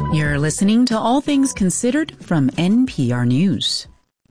You're listening to All Things Considered from NPR News.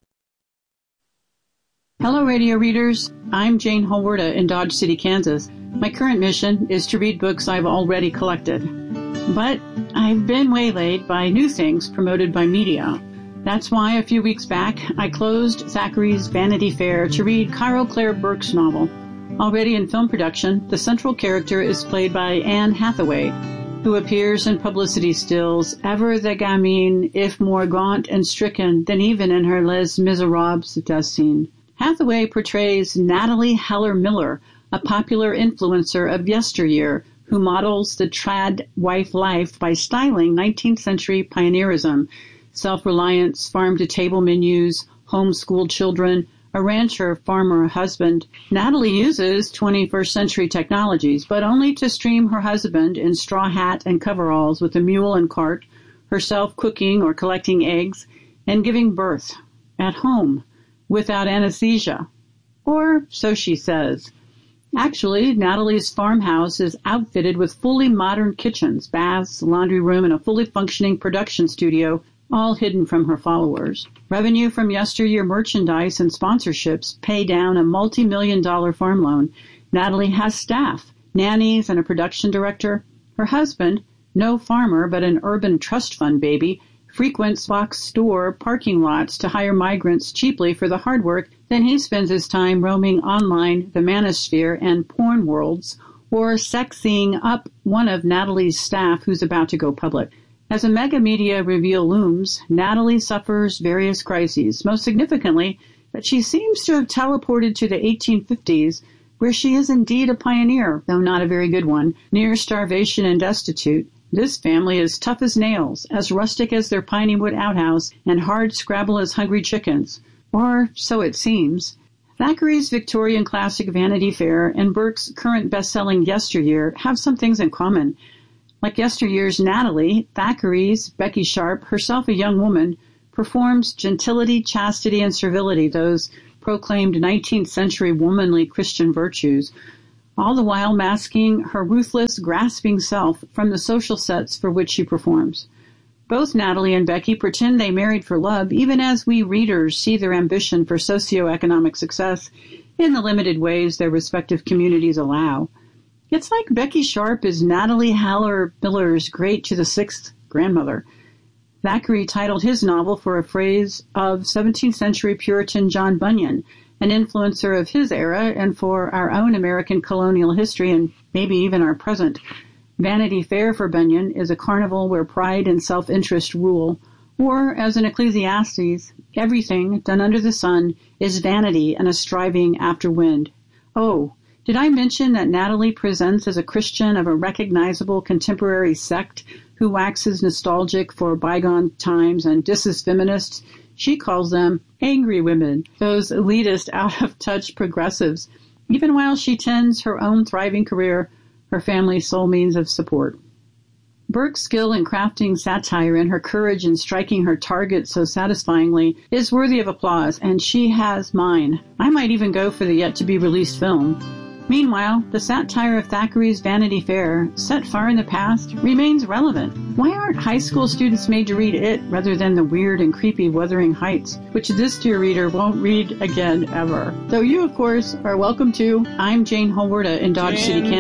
Hello, radio readers. I'm Jane Holwarda in Dodge City, Kansas. My current mission is to read books I've already collected. But I've been waylaid by new things promoted by media. That's why a few weeks back, I closed Thackeray's Vanity Fair to read Carol Claire Burke's novel. Already in film production, the central character is played by Anne Hathaway, who appears in publicity stills, ever the gamine, if more gaunt and stricken than even in her Les Miserables does seem. Hathaway portrays Natalie Heller Miller, a popular influencer of yesteryear, who models the trad wife life by styling 19th century pioneerism, self-reliance, farm-to-table menus, homeschooled children, a rancher-farmer husband. Natalie uses 21st century technologies, but only to stream her husband in straw hat and coveralls with a mule and cart, herself cooking or collecting eggs, and giving birth at home without anesthesia. Or so she says. Actually, Natalie's farmhouse is outfitted with fully modern kitchens, baths, laundry room, and a fully functioning production studio, all hidden from her followers. Revenue from yesteryear merchandise and sponsorships pay down a multi-million-dollar farm loan. Natalie has staff, nannies, and a production director. Her husband, no farmer but an urban trust fund baby, frequents box store parking lots to hire migrants cheaply for the hard work. Then he spends his time roaming online, the manosphere, and porn worlds, or sexing up one of Natalie's staff who's about to go public. As a mega media reveal looms, Natalie suffers various crises, most significantly that she seems to have teleported to the 1850s, where she is indeed a pioneer, though not a very good one, near starvation and destitute. This family is tough as nails, as rustic as their piney wood outhouse, and hard scrabble as hungry chickens. Or so it seems. Thackeray's Victorian classic Vanity Fair and Burke's current best-selling Yesteryear have some things in common. Like yesteryear's Natalie, Thackeray's Becky Sharp, herself a young woman, performs gentility, chastity, and servility, those proclaimed 19th century womanly Christian virtues, all the while masking her ruthless, grasping self from the social sets for which she performs. Both Natalie and Becky pretend they married for love, even as we readers see their ambition for socioeconomic success in the limited ways their respective communities allow. It's like Becky Sharp is Natalie Heller Miller's great to the sixth grandmother. Thackeray titled his novel for a phrase of 17th century Puritan John Bunyan, an influencer of his era and for our own American colonial history and maybe even our present. Vanity Fair for Bunyan is a carnival where pride and self-interest rule, or, as in Ecclesiastes, everything done under the sun is vanity and a striving after wind. Oh, did I mention that Natalie presents as a Christian of a recognizable contemporary sect who waxes nostalgic for bygone times and disses feminists? She calls them angry women, those elitist, out-of-touch progressives, even while she tends her own thriving career, her family's sole means of support. Burke's skill in crafting satire and her courage in striking her target so satisfyingly is worthy of applause, and she has mine. I might even go for the yet-to-be-released film. Meanwhile, the satire of Thackeray's Vanity Fair, set far in the past, remains relevant. Why aren't high school students made to read it rather than the weird and creepy Wuthering Heights, which this dear reader won't read again ever? Though you, of course, are welcome to. I'm Jane Holwarda in Dodge City, Kansas.